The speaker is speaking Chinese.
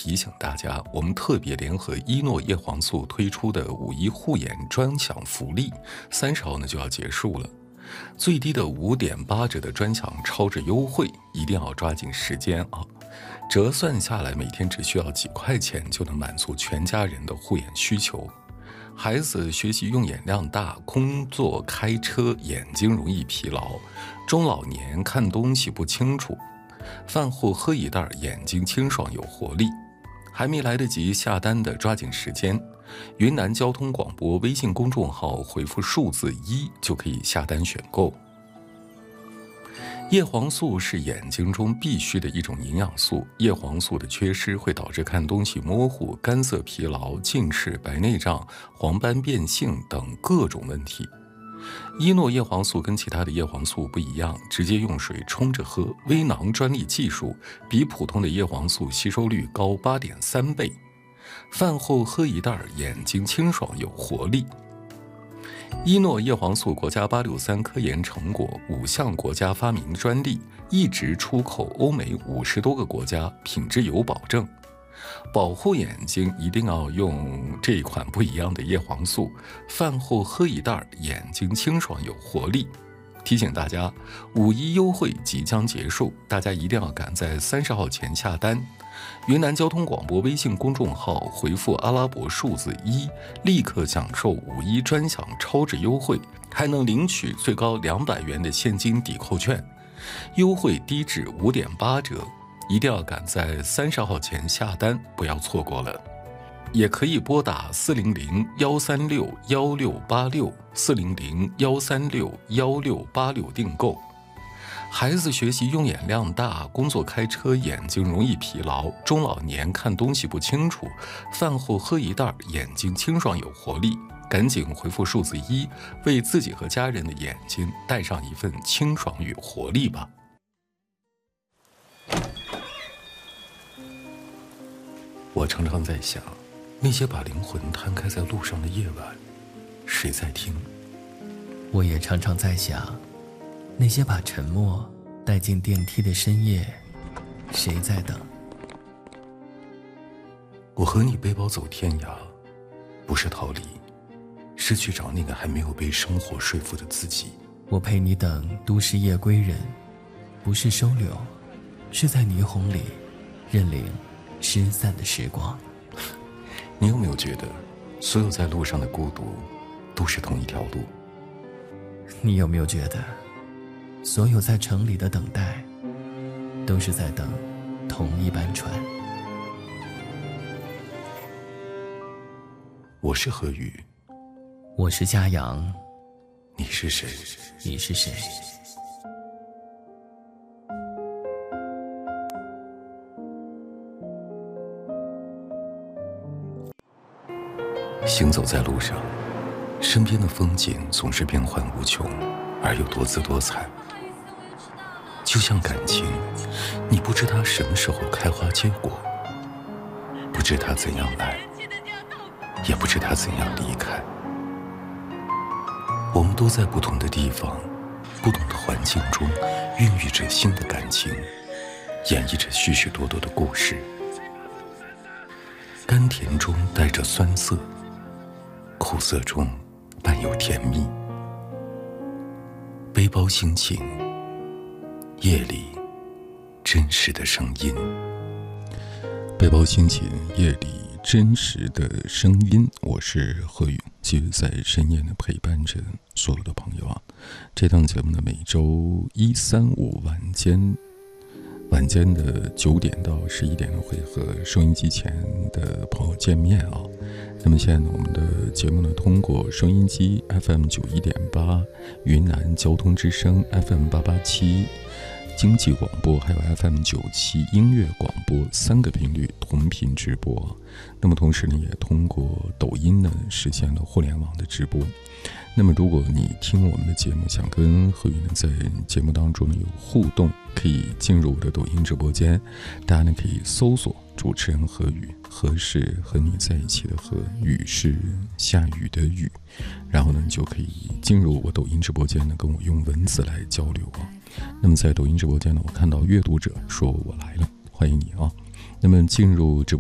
提醒大家，我们特别联合伊诺叶黄素推出的5·1护眼专享福利，30号就要结束了。最低的5.8折的专享超值优惠，一定要抓紧时间啊！折算下来，每天只需要几块钱就能满足全家人的护眼需求。孩子学习用眼量大，工作开车眼睛容易疲劳，中老年看东西不清楚，饭后喝一袋眼睛清爽有活力。还没来得及下单的抓紧时间，云南交通广播微信公众号回复数字1就可以下单选购。叶黄素是眼睛中必须的一种营养素，叶黄素的缺失会导致看东西模糊、干涩疲劳、近视、白内障、黄斑变性等各种问题。伊诺叶黄素跟其他的叶黄素不一样，直接用水冲着喝，微囊专利技术，比普通的叶黄素吸收率高8.3倍。饭后喝一袋，眼睛清爽有活力。伊诺叶黄素国家863科研成果，5项国家发明专利，一直出口欧美50多个国家，品质有保证。保护眼睛一定要用这一款不一样的叶黄素，饭后喝一袋，眼睛清爽有活力。提醒大家，5·1优惠即将结束，大家一定要赶在30号前下单。云南交通广播微信公众号回复阿拉伯数字1，立刻享受5·1专享超值优惠，还能领取最高200元的现金抵扣券，优惠低至5.8折。一定要赶在30号前下单，不要错过了。也可以拨打400-136-1686，400-136-1686订购。孩子学习用眼量大，工作开车眼睛容易疲劳，中老年看东西不清楚，饭后喝一袋，眼睛清爽有活力。赶紧回复数字1，为自己和家人的眼睛带上一份清爽与活力吧。我常常在想，那些把灵魂摊开在路上的夜晚，谁在听？ 我也常常在想，那些把沉默带进电梯的深夜，谁在等？ 我和你背包走天涯，不是逃离，是去找那个还没有被生活说服的自己。 我陪你等都市夜归人，不是收留，是在霓虹里认领失散的时光。 你有没有觉得，所有在路上的孤独，都是同一条路？ 你有没有觉得，所有在城里的等待，都是在等同一班船？ 我是何宇， 我是嘉阳， 你是谁？ 你是谁？ 行走在路上，身边的风景总是变幻无穷，而又多姿多彩。就像感情，你不知它什么时候开花结果，不知它怎样来，也不知它怎样离开。我们都在不同的地方，不同的环境中，孕育着新的感情，演绎着许许多多的故事。甘甜中带着酸涩，苦涩中伴有甜蜜。背包心情，夜里真实的声音。背包心情，夜里真实的声音。我是何宇，继续在深夜呢陪伴着所有的朋友啊。这档节目呢，每周1、3、5晚间的9点到11点会和收音机前的朋友见面啊。那么现在呢，我们的节目呢，通过收音机 FM91.8、云南交通之声 FM887、经济广播还有 FM97 音乐广播3个频率同频直播。那么同时呢，也通过抖音呢实现了互联网的直播。那么如果你听我们的节目，想跟何宇呢在节目当中呢有互动，可以进入我的抖音直播间，大家呢可以搜索主持人何宇，何是和你在一起的何，雨是下雨的雨，然后呢你就可以进入我抖音直播间呢跟我用文字来交流啊。那么在抖音直播间呢，我看到阅读者说我来了，欢迎你啊。那么进入直播